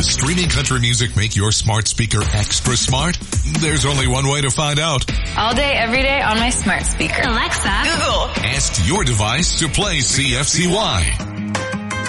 Does streaming country music make your smart speaker extra smart? There's only one way to find out. All day, every day on my smart speaker. Alexa, Google. Ask your device to play CFCY.